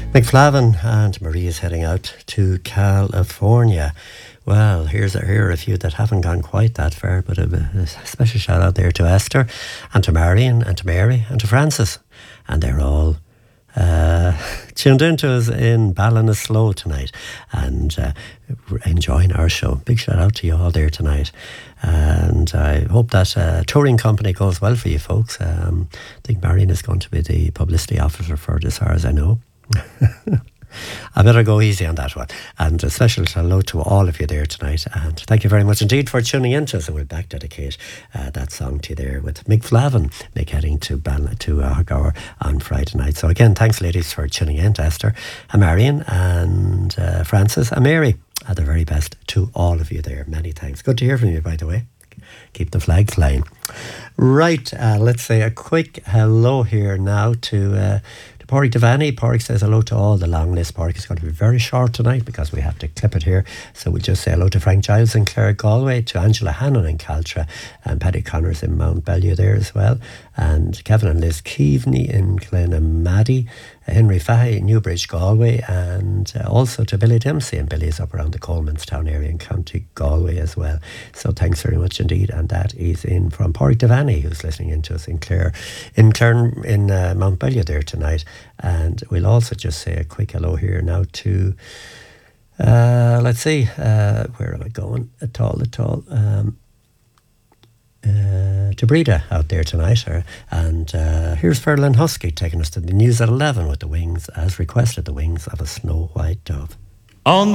McFlavin and Marie is heading out to California. Well, here are a few that haven't gone quite that far, but a special shout out there to Esther and to Marion and to Mary and to Francis. And they're all tuned into us in Ballinasloe tonight and enjoying our show. Big shout out to you all there tonight. And I hope that touring company goes well for you folks. I think Marion is going to be the publicity officer for it as far as I know. I better go easy on that one. And a special hello to all of you there tonight. And thank you very much indeed for tuning in to us. And we'll back dedicate that song to you there with Mick Flavin, Mick heading to Hargour on Friday night. So again, thanks ladies for tuning in, to Esther and Marion and Francis and Mary. The very best to all of you there. Many thanks. Good to hear from you, by the way. Keep the flag flying. Right, let's say a quick hello here now to Pádraig Devaney. Pádraig says hello to all the long list. Pádraig is going to be very short tonight because we have to clip it here. So we'll just say hello to Frank Giles in Clare, Galway, to Angela Hannon in Caltra, and Paddy Connors in Mount Bellew there as well, and Kevin and Liz Keaveney in Glenamaddy, Henry Fahey in Newbridge, Galway, and also to Billy Dempsey, and Billy is up around the Colemanstown area in County Galway as well. So thanks very much indeed. And that is in from Pádraig Devaney, who's listening in to us in Clare, in Mount Bellew there tonight. And we'll also just say a quick hello here now to let's see, where am I going at all? To Breda out there tonight. And here's Ferland Husky taking us to the news at 11 with the Wings, as requested, the Wings of a Snow White Dove. On